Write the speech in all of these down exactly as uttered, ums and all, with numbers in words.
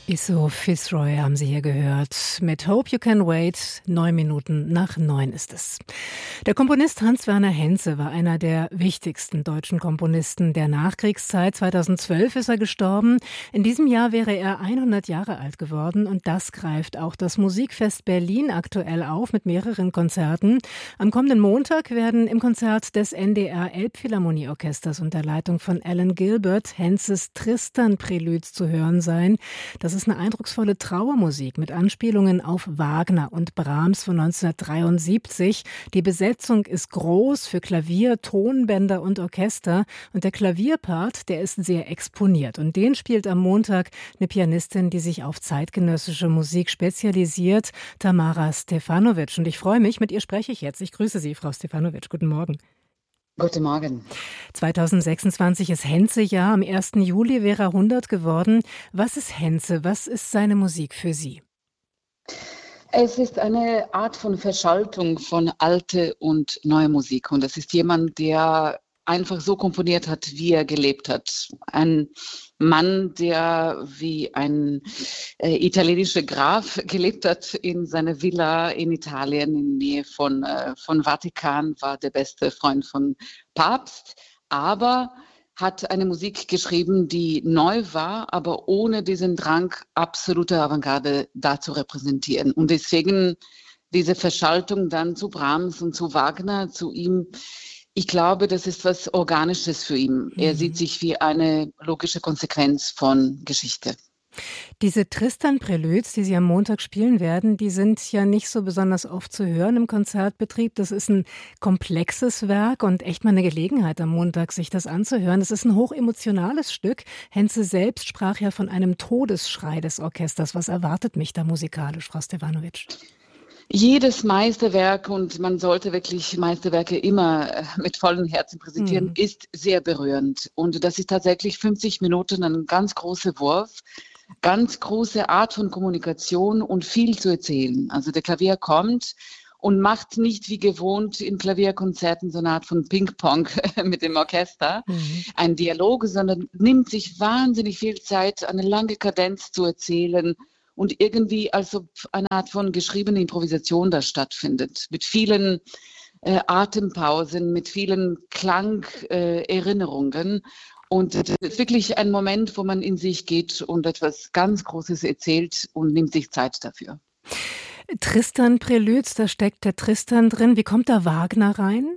Isso Fitzroy haben Sie hier gehört. Mit Hope You Can Wait. Neun Minuten nach neun ist es. Der Komponist Hans-Werner Henze war einer der wichtigsten deutschen Komponisten der Nachkriegszeit. zweitausendzwölf ist er gestorben. In diesem Jahr wäre er hundert Jahre alt geworden. Und das greift auch das Musikfest Berlin aktuell auf mit mehreren Konzerten. Am kommenden Montag werden im Konzert des N D R Elbphilharmonieorchesters unter Leitung von Alan Gilbert Henzes Tristan-Präludes zu hören sein. Das ist eine eindrucksvolle Trauermusik mit Anspielungen auf Wagner und Brahms von neunzehnhundertdreiundsiebzig. Die Besetzung ist groß für Klavier, Tonbänder und Orchester. Und der Klavierpart, der ist sehr exponiert. Und den spielt am Montag eine Pianistin, die sich auf zeitgenössische Musik spezialisiert, Tamara Stefanovic. Und ich freue mich, mit ihr spreche ich jetzt. Ich grüße Sie, Frau Stefanovic. Guten Morgen. Guten Morgen. zweitausendsechsundzwanzig ist Henze-Jahr. Am ersten Juli wäre er hundert geworden. Was ist Henze? Was ist seine Musik für Sie? Es ist eine Art von Verschaltung von alte und neue Musik. Und es ist jemand, der einfach so komponiert hat, wie er gelebt hat. Ein Mann, der wie ein äh, italienischer Graf gelebt hat in seiner Villa in Italien in Nähe von, äh, von Vatikan, war der beste Freund von Papst, aber hat eine Musik geschrieben, die neu war, aber ohne diesen Drang, absolute Avantgarde da zu repräsentieren. Und deswegen diese Verschaltung dann zu Brahms und zu Wagner, zu ihm. Ich glaube, das ist was Organisches für ihn. Mhm. Er sieht sich wie eine logische Konsequenz von Geschichte. Diese Tristan-Präludes, die Sie am Montag spielen werden, die sind ja nicht so besonders oft zu hören im Konzertbetrieb. Das ist ein komplexes Werk und echt mal eine Gelegenheit am Montag, sich das anzuhören. Das ist ein hochemotionales Stück. Henze selbst sprach ja von einem Todesschrei des Orchesters. Was erwartet mich da musikalisch, Frau Stefanovic? Jedes Meisterwerk, und man sollte wirklich Meisterwerke immer mit vollem Herzen präsentieren, mhm. ist sehr berührend. Und das ist tatsächlich fünfzig Minuten ein ganz großer Wurf, ganz große Art von Kommunikation und viel zu erzählen. Also der Klavier kommt und macht nicht wie gewohnt in Klavierkonzerten so eine Art von Ping-Pong mit dem Orchester, mhm. ein Dialog, sondern nimmt sich wahnsinnig viel Zeit, eine lange Kadenz zu erzählen, und irgendwie als ob eine Art von geschriebene Improvisation da stattfindet, mit vielen äh, Atempausen, mit vielen Klangerinnerungen. Äh, und das ist wirklich ein Moment, wo man in sich geht und etwas ganz Großes erzählt und nimmt sich Zeit dafür. Tristan-Präludes, da steckt der Tristan drin. Wie kommt da Wagner rein?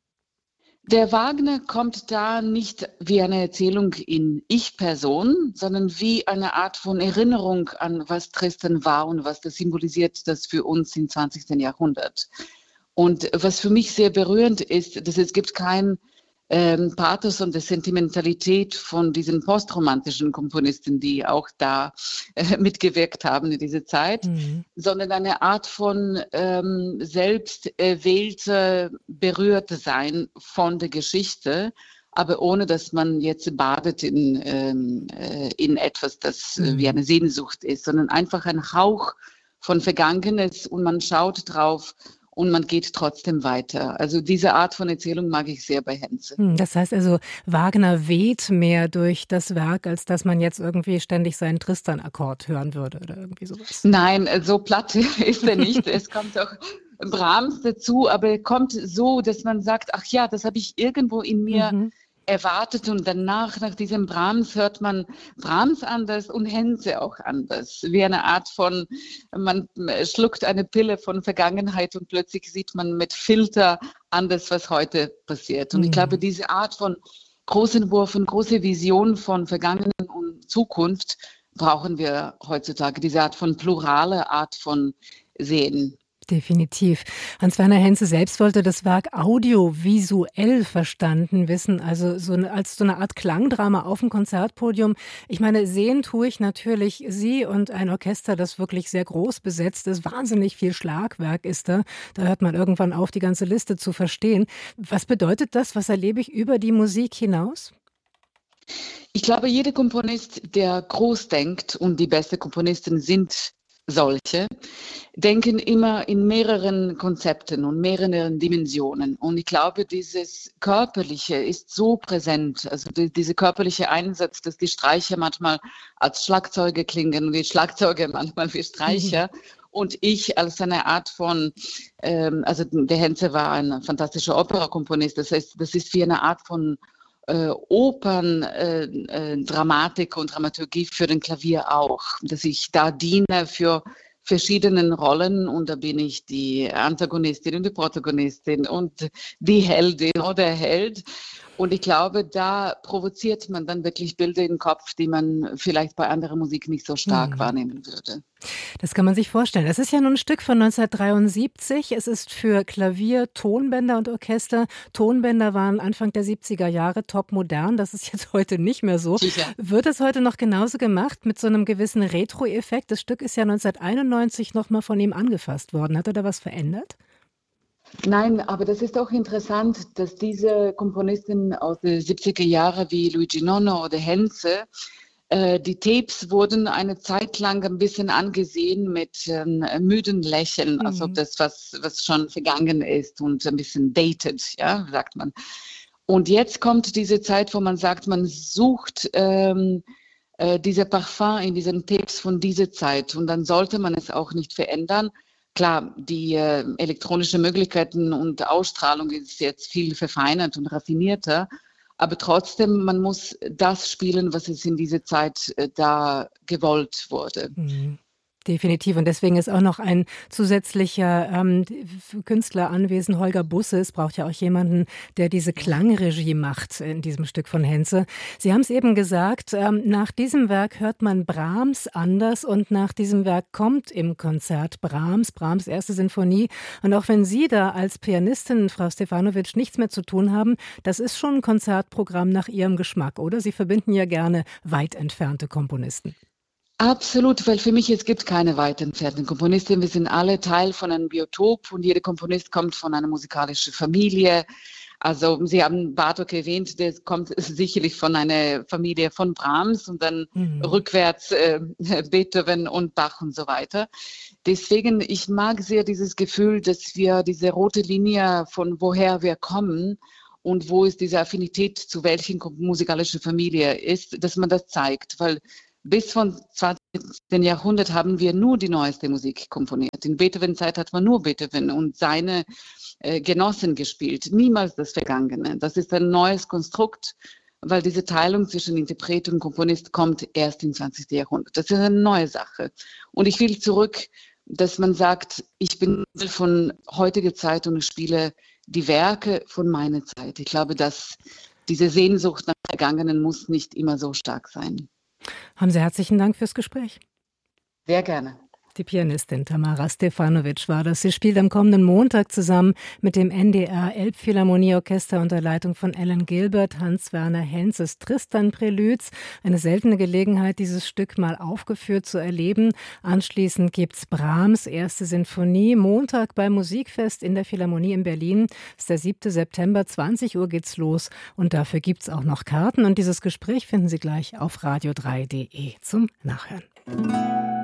Der Wagner kommt da nicht wie eine Erzählung in Ich-Person, sondern wie eine Art von Erinnerung an, was Tristan war und was das symbolisiert, das für uns im zwanzigsten Jahrhundert. Und was für mich sehr berührend ist, dass es gibt kein ähm, Pathos und die Sentimentalität von diesen postromantischen Komponisten, die auch da äh, mitgewirkt haben in dieser Zeit, mhm. sondern eine Art von ähm, selbst erwählter Berührtsein von der Geschichte, aber ohne, dass man jetzt badet in, ähm, äh, in etwas, das mhm. wie eine Sehnsucht ist, sondern einfach ein Hauch von Vergangenes und man schaut drauf und man geht trotzdem weiter. Also diese Art von Erzählung mag ich sehr bei Henze. Das heißt also, Wagner weht mehr durch das Werk, als dass man jetzt irgendwie ständig seinen Tristan-Akkord hören würde oder irgendwie sowas. Nein, so platt ist er nicht. Es kommt auch Brahms dazu, aber er kommt so, dass man sagt, ach ja, das habe ich irgendwo in mir mhm. erwartet, und danach, nach diesem Brahms, hört man Brahms anders und Henze auch anders. Wie eine Art von, man schluckt eine Pille von Vergangenheit und plötzlich sieht man mit Filter anders, was heute passiert. Und mhm. ich glaube, diese Art von großen Wurf und große Vision von Vergangenheit und Zukunft brauchen wir heutzutage. Diese Art von plurale Art von Sehen. Definitiv. Hans-Werner Henze selbst wollte das Werk audiovisuell verstanden wissen, also so eine, als so eine Art Klangdrama auf dem Konzertpodium. Ich meine, sehen tue ich natürlich Sie und ein Orchester, das wirklich sehr groß besetzt ist. Wahnsinnig viel Schlagwerk ist da. Da hört man irgendwann auf, die ganze Liste zu verstehen. Was bedeutet das? Was erlebe ich über die Musik hinaus? Ich glaube, jeder Komponist, der groß denkt, und die besten Komponisten sind solche, denken immer in mehreren Konzepten und mehreren Dimensionen. Und ich glaube, dieses Körperliche ist so präsent, also die, dieser körperliche Einsatz, dass die Streicher manchmal als Schlagzeuge klingen und die Schlagzeuge manchmal wie Streicher. Mhm. Und ich als eine Art von, ähm, also der Henze war ein fantastischer Operakomponist, das heißt, das ist wie eine Art von Äh, Opern, äh, äh, Dramatik und Dramaturgie für den Klavier auch, dass ich da diene für verschiedene Rollen und da bin ich die Antagonistin und die Protagonistin und die Heldin oder Held. Und ich glaube, da provoziert man dann wirklich Bilder im Kopf, die man vielleicht bei anderer Musik nicht so stark hm. wahrnehmen würde. Das kann man sich vorstellen. Es ist ja nun ein Stück von neunzehnhundertdreiundsiebzig. Es ist für Klavier, Tonbänder und Orchester. Tonbänder waren Anfang der siebziger Jahre top modern. Das ist jetzt heute nicht mehr so. Sicher. Wird es heute noch genauso gemacht mit so einem gewissen Retro-Effekt? Das Stück ist ja neunzehnhunderteinundneunzig nochmal von ihm angefasst worden. Hat er da was verändert? Nein, aber das ist auch interessant, dass diese Komponisten aus den siebziger Jahren wie Luigi Nono oder Henze, äh, die Tapes wurden eine Zeit lang ein bisschen angesehen mit ähm, müden Lächeln, mhm. als ob das was, was schon vergangen ist und ein bisschen dated, ja, sagt man. Und jetzt kommt diese Zeit, wo man sagt, man sucht ähm, äh, diese Parfum in diesen Tapes von dieser Zeit und dann sollte man es auch nicht verändern. Klar, die äh, elektronischen Möglichkeiten und Ausstrahlung ist jetzt viel verfeinert und raffinierter, aber trotzdem, man muss das spielen, was es in dieser Zeit äh, da gewollt wurde. Mhm. Definitiv. Und deswegen ist auch noch ein zusätzlicher ähm, Künstler anwesend, Holger Busse. Es braucht ja auch jemanden, der diese Klangregie macht in diesem Stück von Henze. Sie haben es eben gesagt, ähm, nach diesem Werk hört man Brahms anders und nach diesem Werk kommt im Konzert Brahms, Brahms erste Sinfonie. Und auch wenn Sie da als Pianistin, Frau Stefanovic, nichts mehr zu tun haben, das ist schon ein Konzertprogramm nach Ihrem Geschmack, oder? Sie verbinden ja gerne weit entfernte Komponisten. Absolut, weil für mich es gibt keine weit entfernten Komponisten. Wir sind alle Teil von einem Biotop und jeder Komponist kommt von einer musikalischen Familie. Also Sie haben Bartók erwähnt, der kommt sicherlich von einer Familie von Brahms und dann mhm. rückwärts äh, Beethoven und Bach und so weiter. Deswegen, ich mag sehr dieses Gefühl, dass wir diese rote Linie von woher wir kommen und wo es diese Affinität zu welchen musikalischen Familie ist, dass man das zeigt, weil bis vom zwanzigsten Jahrhundert haben wir nur die neueste Musik komponiert. In Beethoven-Zeit hat man nur Beethoven und seine äh, Genossen gespielt, niemals das Vergangene. Das ist ein neues Konstrukt, weil diese Teilung zwischen Interpret und Komponist kommt erst im zwanzigsten Jahrhundert. Das ist eine neue Sache. Und ich will zurück, dass man sagt, ich bin von heutiger Zeit und ich spiele die Werke von meiner Zeit. Ich glaube, dass diese Sehnsucht nach Vergangenen muss nicht immer so stark sein. Haben Sie herzlichen Dank fürs Gespräch. Sehr gerne. Die Pianistin Tamara Stefanovic war das. Sie spielt am kommenden Montag zusammen mit dem N D R Elbphilharmonieorchester unter Leitung von Alan Gilbert, Hans-Werner Henzes Tristan-Preludes. Eine seltene Gelegenheit, dieses Stück mal aufgeführt zu erleben. Anschließend gibt's Brahms erste Sinfonie. Montag beim Musikfest in der Philharmonie in Berlin. Das ist der siebten September, zwanzig Uhr geht's los. Und dafür gibt's auch noch Karten. Und dieses Gespräch finden Sie gleich auf radio drei punkt de zum Nachhören.